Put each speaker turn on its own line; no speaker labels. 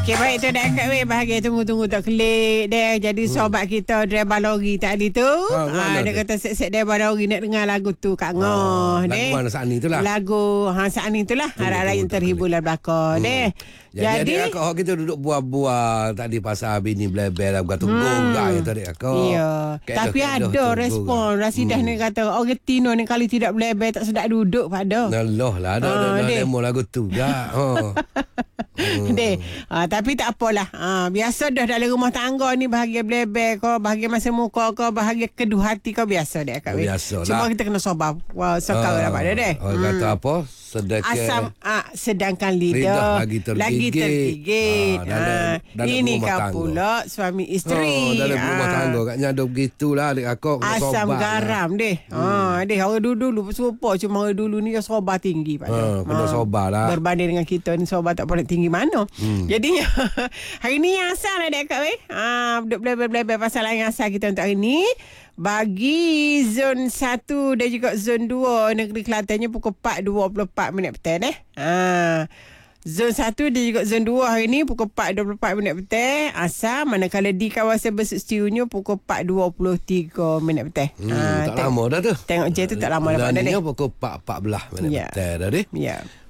Okey, baik tu dah kat weh. Bahagia tunggu-tunggu tak klik deh. Jadi sobat kita driver lori tadi tu. Dia kata set-set driver lori nak dengar lagu tu Kak Ngoh deh.
Lagu mana saat ni tu lah.
Lagu saat ni tu lah. Harap-harap yang terhibur lah belakang deh.
Jadi akak kita duduk bual-bual tadi pasal bini blebel lah kata gogak ya tadi akak.
Ya. Tapi ada respon Rasidah ni kata orang Tino ni kali tidak blebel tak sedap duduk pada.
Nalah lah ada demo lagu tu gak.
Deh. Tapi tak apalah. Biasa dah dalam rumah tangga ni bahagia blebel kau, bahagia masa muka kau, bahagia kedua hati kau biasa deh Kak weh.
Biasa
Cuma
lah.
kita kena sabar. Sekarang lah pada deh.
Kata apa?
Sedangkan lidah lagi tergigit. Ini kan pula suami isteri.
Dalam rumah tangga katnya ada begitulah adik akak kena
asam
sobat
garam
lah.
deh. Deh orang dulu serupa, cuma orang dulu ni sobat tinggi pada.
Kena sobat lah.
Berbanding dengan kita ni sobat tak pernah tinggi mana. Jadinya hari ni yang asal lah dek Kak weh. Blabla pasal yang asal kita untuk hari ni. Bagi zon 1 dan juga zon 2 negeri Kelantannya pukul 4.24 petang Zon 1 dan juga zon 2 hari ni pukul 4.24 petang asal, manakala di kawasan Bersestiunya pukul 4.23 petang.
Tak lama dah tu.
Tengok je tu tak lama dah dah.
Pukul 4.14 petang dah deh.
Ya.